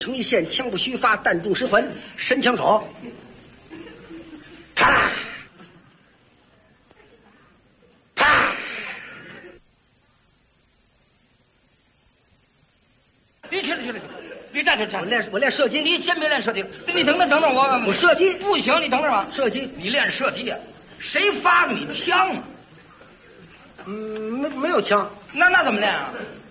成一线，枪不虚发，弹中失魂，神枪手。啪啪！ 你去了，别站。 我练射击。 你先别练射击，你等等我射击不行，你等等吧。 射击， 你练射击呀？谁发给你枪啊？ 没有枪。 那怎么练啊？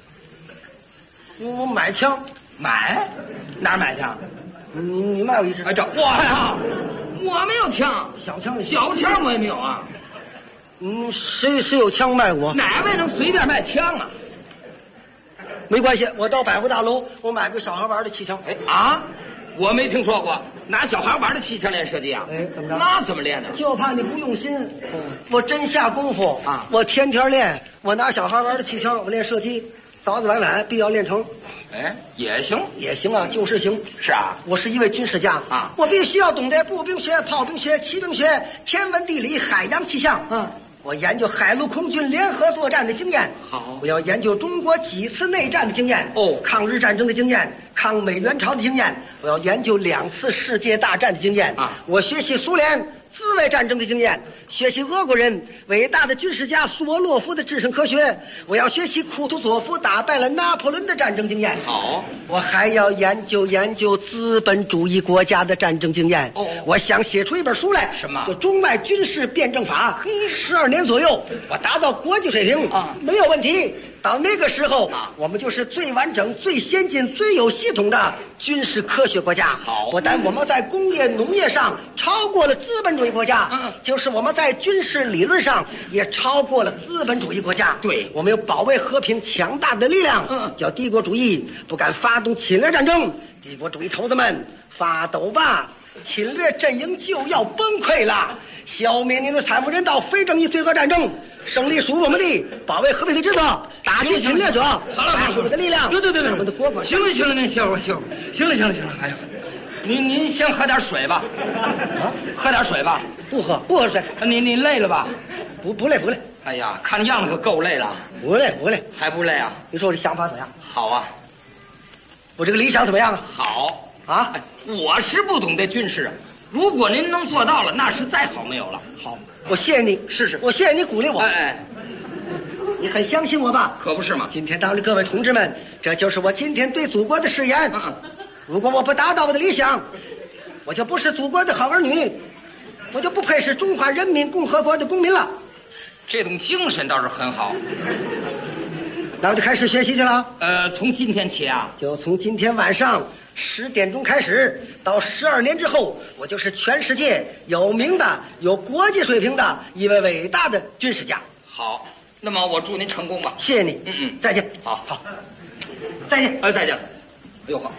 我买枪。 买？哪儿买枪？ 你卖我一支。 哎，这我呀，我没有枪， 小枪我也没有啊。 谁有枪卖我？ 哪位能随便卖枪啊？ 没关系，我到百货大楼，我买个小孩玩的气枪。 哎啊，我没听说过拿小孩玩的气枪练射击啊？ 哎，怎么着？ 那怎么练呢？ 就怕你不用心。我真下功夫啊！ 我天天练，我拿小孩玩的气枪，我练射击，早早晚必要练成。 哎，也行啊，就是行。 是啊， 我是一位军事家啊， 我必须要懂得步兵学、炮兵学、骑兵学、天文地理、海洋气象。我研究海陆空军联合作战的经验。 好， 我要研究中国几次内战的经验。抗日战争的经验，抗美援朝的经验。我要研究2次世界大战的经验。我学习苏联自卫战争的经验，学习俄国人伟大的军事家苏沃洛夫的制胜科学。我要学习库图佐夫打败了拿破仑的战争经验。 好， 我还要研究资本主义国家的战争经验。我想写出一本书来。 什么？ 就中外军事辩证法。12年左右，我达到国际水平没有问题。到那个时候我们就是最完整、最先进、最有系统的军事科学国家。 好， 不但我们在工业、农业上超过了资本主义国家，就是我们在军事理论上也超过了资本主义国家。 对， 我们有保卫和平强大的力量。叫帝国主义不敢发动侵略战争，帝国主义头子们发抖吧！侵略阵营就要崩溃了，消灭您的参谋人道非正义罪恶战争，胜利属于我们的，保卫和平的职责，打击侵略者。 好了， 我们的力量。 对， 我们的国防。 行了，您歇会儿。行了。哎呀，您先喝点水吧。喝点水吧。 不喝水。 你累了吧？ 不累。 哎呀，看样子可够累了。 不累。 还不累啊？ 你说我这想法怎么样？ 好啊。 我这个理想怎么样啊？ 好啊！ 我是不懂这军事啊，如果您能做到了，那是再好没有了。好， 我谢谢你。 是， 我谢谢你鼓励我。 哎， 你很相信我吧？ 可不是嘛。 今天到了各位同志们，这就是我今天对祖国的誓言。如果我不达到我的理想，我就不是祖国的好儿女，我就不配是中华人民共和国的公民了。 这种精神倒是很好。 那我就开始学习去了。 从今天起啊， 就从今天晚上10点钟开始，到12年之后，我就是全世界有名的、有国际水平的一位伟大的军事家。 好，那么我祝您成功吧。 谢谢你。再见。 好， 再见。 再见。哎呦好，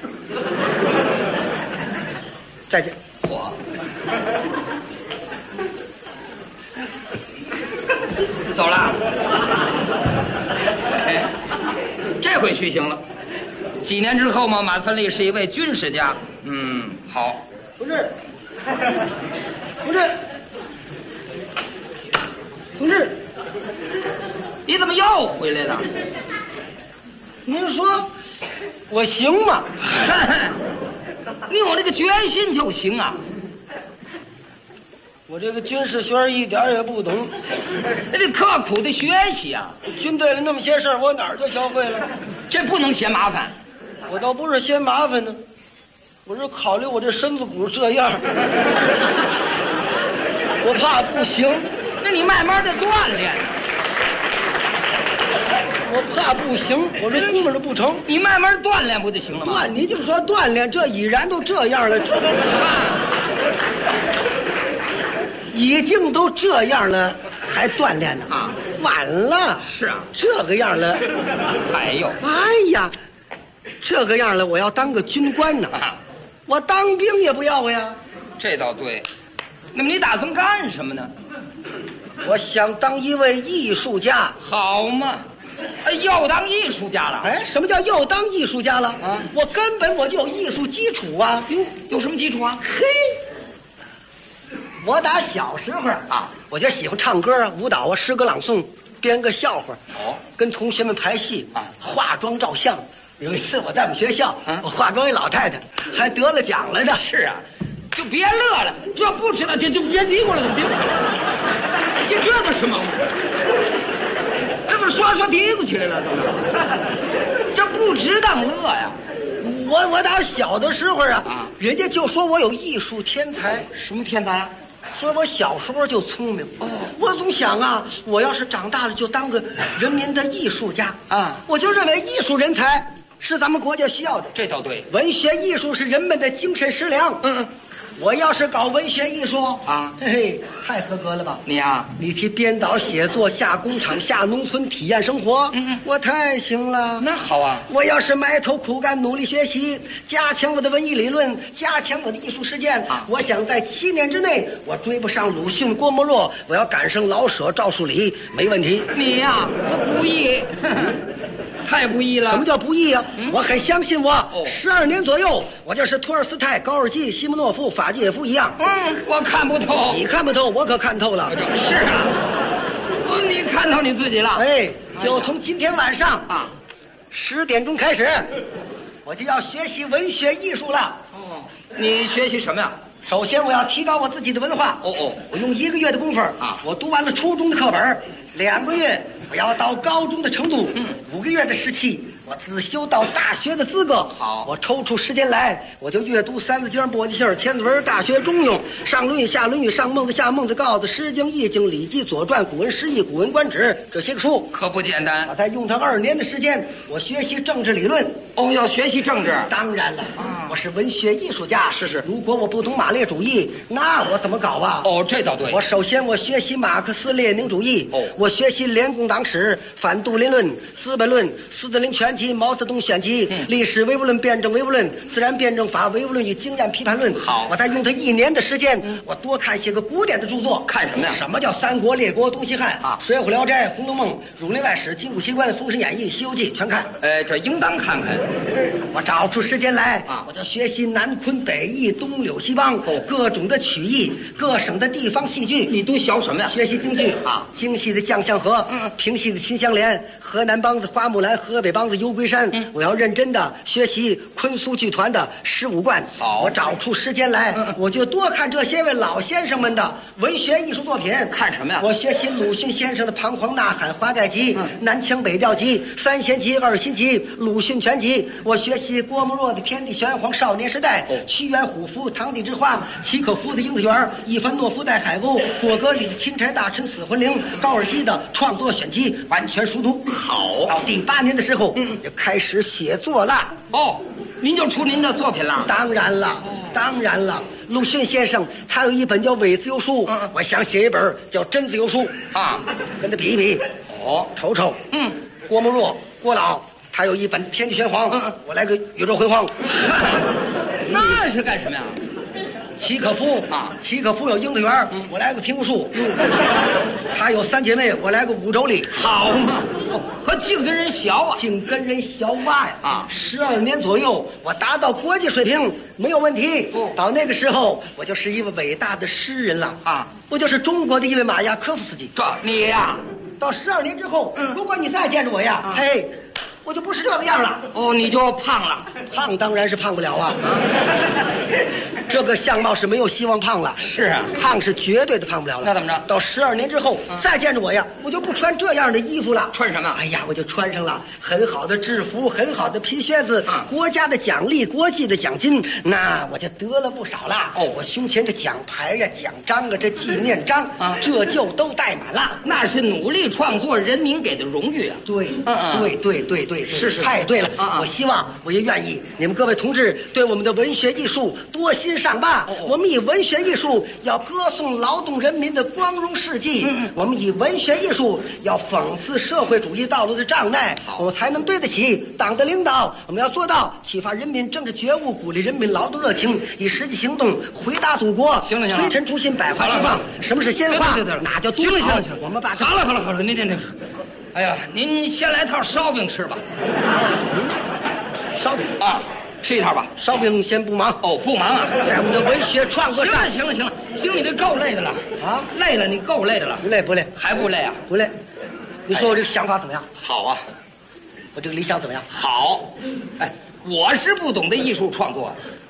再见。 我走了。这回虚行了。几年之后嘛，马三立是一位军事家。好。 同志， 你怎么又回来了？ 您说我行吗？ 你有那个决心就行啊。 我这个军事学一点也不懂， 那得刻苦的学习啊。 军队里那么些事儿，我哪儿就学会了？ 这不能嫌麻烦。 我倒不是嫌麻烦呢，我是考虑我这身子骨这样，我怕不行。 那你慢慢的锻炼。 我怕不行，我这根本就不成。 你慢慢锻炼不就行了吗？ 你就说锻炼，这已然都这样了。已经都这样了，还锻炼呢？晚了。 是啊， 这个样了。 哎呀，这个样了，我要当个军官呢。我当兵也不要呀。 这倒对。那么你打算干什么呢？ 我想当一位艺术家。 好嘛，又当艺术家了。 什么叫又当艺术家了？我根本我就有艺术基础啊。 有什么基础啊？ 嘿。我打小时候我就喜欢唱歌舞蹈诗歌朗诵，编个笑话跟同学们排戏化妆照相， 有一次我在我们学校，我化妆一老太太，还得了奖了呢。 是啊，就别乐了，这不知道就别嘀咕了，怎么嘀咕了？你这个什么？这不说嘀咕起来了，怎么？这不值当乐呀！ 我打小的时候人家就说我有艺术天才。 什么天才啊？ 说我小时候就聪明。我总想我要是长大了就当个人民的艺术家我就认为艺术人才是咱们国家需要的。 这倒对， 文学艺术是人们的精神食粮。我要是搞文学艺术嘿嘿，太合格了吧？你提编导写作，下工厂，下农村，体验生活，我太行了。 那好啊！ 我要是埋头苦干，努力学习，加强我的文艺理论，加强我的艺术实践我想在7年之内，我追不上鲁迅、郭沫若，我要赶上老舍、赵树理，没问题。 你不易。太不易了。 什么叫不易啊？我很相信我，12年左右，我就是托尔斯泰、高尔基、西莫诺夫、法基耶夫一样。 我看不透。 你看不透，我可看透了。 是啊，你看透你自己了。 就从今天晚上10点钟开始，我就要学习文学艺术了。 你学习什么呀？ 首先，我要提高我自己的文化。我用1个月的功夫我读完了初中的课本，2个月我要到高中的程度，5个月的时期我自修到大学的资格。 好， 我抽出时间来，我就阅读《三字经》《簸箕姓》《千字文》《大学》《中庸》上《论语》下《论语》上《孟子》下《孟子》《告子》《诗经》《易经》《礼记》《左传》《古文释义》《古文观止》这些个书， 可不简单。 我才用它2年的时间，我学习政治理论。 要学习政治？ 当然了我是文学艺术家。 是。如果我不懂马列主义，那我怎么搞啊？ 这倒对。 我首先我学习马克思列宁主义。我学习联共党史、反杜林论、资本论、斯大林全集、毛泽东选集、历史唯物论、辩证唯物论、自然辩证法、唯物论与经验批判论。 好， 我再用它1年的时间，我多看些个古典的著作。 看什么呀？ 什么叫三国、列国、东西汉水浒、聊斋、红楼梦、儒林外史、金谷奇观、封神演义、西游记全看。 这应当看看。 我找出时间来我就学习南昆北弋、东柳西梆各种的曲艺，各省的地方戏剧。 你都学什么呀？ 学习京剧京戏的将相和，评戏的秦香莲，河南梆子花木兰，河北梆子游龟山。我要认真的学习昆苏剧团的15贯。我找出时间来我就多看这些位老先生们的文学艺术作品。 看什么呀？ 我学习鲁迅先生的《彷徨呐喊》《华盖集》南腔北调集》三弦集、二心集、鲁迅全集。我学习郭沫若的《天地玄黄》少年时代，屈原虎符、堂弟之花，契可夫的《樱子园》，伊凡诺夫带海鸥，果戈里的《钦差大臣死魂灵》，高尔基的创作选集完全熟读。 好， 到第8年的时候就开始写作了。 您就出您的作品了？ 当然了，鲁迅先生他有一本叫伪自由书，我想写一本叫真自由书跟他比一比。瞅瞅，郭沫若郭老他有一本《天地玄黄》，我来个宇宙辉煌。 那是干什么呀？ 契可夫契可夫有《樱子园》，我来个《平湖树》。他有3姐妹，我来个5妯娌。 好嘛，和净跟人学净跟人学呀！12年左右，我达到国际水平没有问题。到那个时候，我就是一位伟大的诗人了我就是中国的一位马雅科夫斯基。 你呀， 到12年之后，如果你再见着我呀，我就不是这个样了。 你就胖了。 胖当然是胖不了这个相貌是没有希望胖了。 是啊， 胖是绝对的胖不了了。 那怎么着？ 到12年之后再见着我呀，我就不穿这样的衣服了。 穿什么？ 我就穿上了很好的制服，很好的皮靴子，国家的奖励，国际的奖金，那我就得了不少了。我胸前这奖牌呀、奖章这纪念章这就都带满了。 那是努力创作人民给的荣誉啊。 对， 是太对了我希望，我也愿意你们各位同志对我们的文学艺术多欣赏吧。我们以文学艺术要歌颂劳动人民的光荣事迹，我们以文学艺术要讽刺社会主义道路的障碍，我们才能对得起党的领导。我们要做到启发人民政治觉悟，鼓励人民劳动热情，以实际行动回答祖国。 行了， 推陈出新，百花齐放。什么是鲜花？哪叫行了， 我们把好了，您您先来套烧饼吃吧。 烧饼吃一套吧。 烧饼先不忙。 不忙在我们的文学创作上。 行了，你这够累的了累了，你够累的了。 不累， 还不累啊？ 不累。你说我这个想法怎么样？ 好啊， 我这个理想怎么样？ 好，哎，我是不懂得艺术创作，